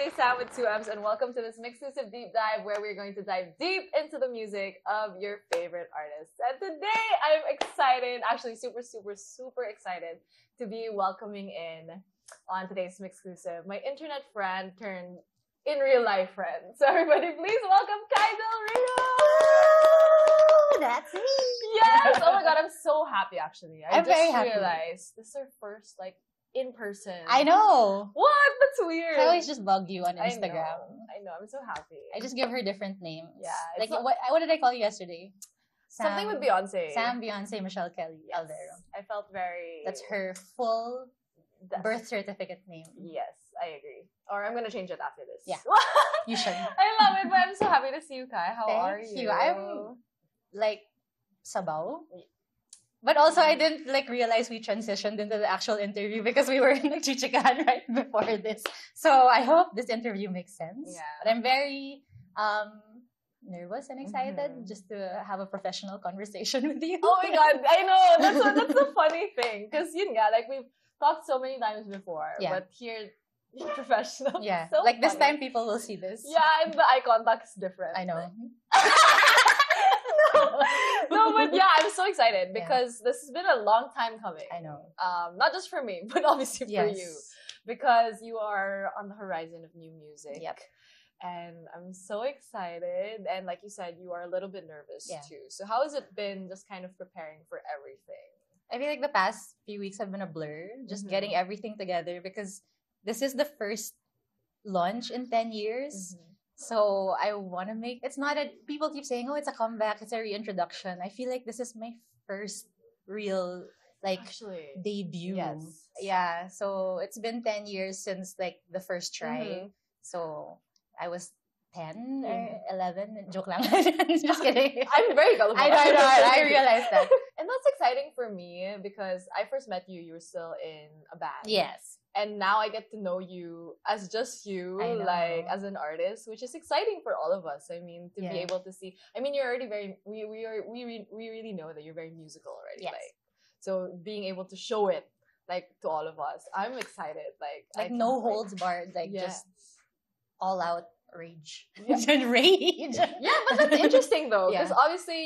DJ Sam with 2Ms, and welcome to this exclusive deep dive where we're going to dive deep into the music of your favorite artists. And today, I'm excited, actually super excited to be welcoming in on today's exclusive my internet friend turned in real life friend. So everybody, please welcome Kai Del Rio! That's me! Yes! Oh my god, I'm so happy actually. I'm very happy. Realized this is our first in person. I know. What? That's weird. I always just bug you on Instagram. I know. I'm so happy. I just give her different names. Yeah. Like what did I call you yesterday? Something with Beyonce. Sam, Beyonce, Michelle Kelly, yes. Aldero. I felt very... That's her full birth certificate name. Yes, I agree. Or I'm gonna change it after this. Yeah. You should. I love it, but I'm so happy to see you, Kai. How are you? Thank you. I'm like sabaw. But also, I didn't realize we transitioned into the actual interview because we were nagchichikahan right before this. So I hope this interview makes sense. Yeah. But I'm very nervous and excited just to have a professional conversation with you. Oh my god, I know. That's the funny thing because we've talked so many times before, but here professional. Yeah, so this time people will see this. Yeah, and the eye contact is different. I know. No, but yeah, I'm so excited because this has been a long time coming. I know. Not just for me, but obviously for you. Because you are on the horizon of new music. Yep. And I'm so excited. And like you said, you are a little bit nervous too. So how has it been just kind of preparing for everything? I feel like the past few weeks have been a blur. Just getting everything together because this is the first launch in 10 years. So I want to make, it's not a, people keep saying, oh, it's a comeback, it's a reintroduction. I feel like this is my first real, debut. Yes. Yeah, so it's been 10 years since, the first try. So I was 10 or 11. Joke lang. Just kidding. I'm very gullible. I know, I realized that. And that's exciting for me because I first met you, you were still in a band. Yes. And now I get to know you as just you, as an artist, which is exciting for all of us. I mean, to be able to see. I mean, you're already very. We really know that you're very musical already. Yes. So being able to show it, to all of us, I'm excited. No holds barred. Just all out rage. Yeah. Rage. Yeah, but that's interesting though, because obviously